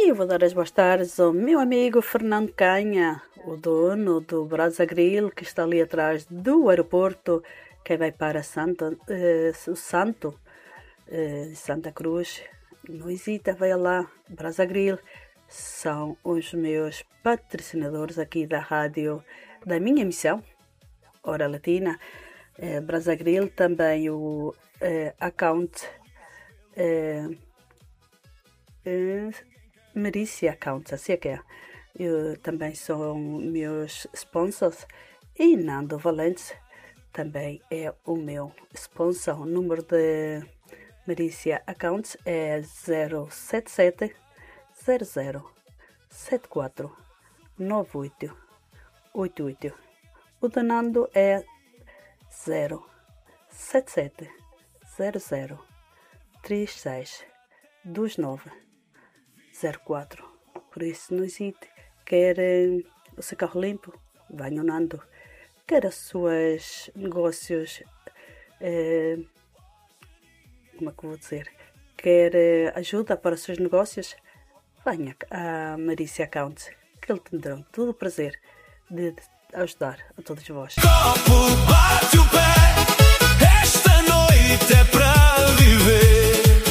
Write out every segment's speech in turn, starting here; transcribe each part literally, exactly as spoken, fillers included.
E eu vou dar as boas tardes ao meu amigo Fernando Canha, o dono do Brasa Grill, que está ali atrás do aeroporto, que vai para Santa, eh, o Santo, eh, Santa Cruz. Não hesita, vai lá, Brasa Grill. São os meus patrocinadores aqui da rádio, da minha emissão, Hora Latina. Eh, Brasa Grill, também o eh, account eh, eh, Merícia Accounts, assim é que é. Eu, também são meus sponsors. E Nando Valentes também é o meu sponsor. O número de Merícia Accounts é zero sete sete zero zero sete quatro nove oito oito oito. O de Nando é zero sete sete zero zero três seis dois nove zero quatro. Por isso, não hesite. Quer eh, o seu carro limpo? Venha ao Nando. Quer os seus negócios, eh, como é que eu vou dizer? Quer eh, ajuda para os seus negócios? Venha a Merícia Accounts, que ele terá todo o prazer de ajudar a todos vós. Copo, bate o pé, esta noite é para viver.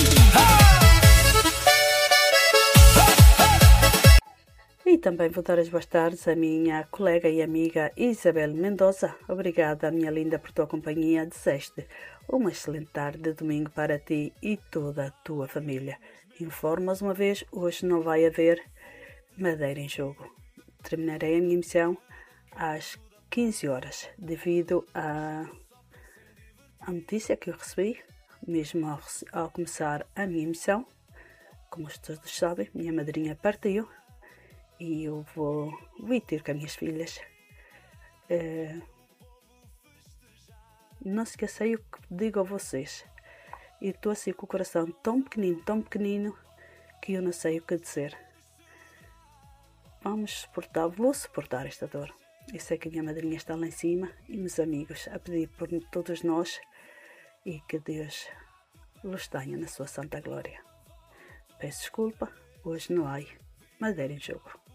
E também vou dar as boas tardes à minha colega e amiga Isabel Mendoza. Obrigada, minha linda, por tua companhia. Desejo-te uma excelente tarde de domingo para ti e toda a tua família. Informo mais uma vez, hoje não vai haver madeira em jogo. Terminarei a minha emissão às quinze horas, devido à, à notícia que eu recebi, mesmo ao, ao começar a minha emissão. Como todos sabem, minha madrinha partiu. E eu vou, vou ter com as minhas filhas. É, não se esquecei o que digo a vocês. Eu estou assim com o coração tão pequenino, tão pequenino, que eu não sei o que dizer. Vamos suportar, vou suportar esta dor. Eu sei que a minha madrinha está lá em cima e meus amigos a pedir por todos nós e que Deus os tenha na sua santa glória. Peço desculpa, hoje não há madeira em jogo.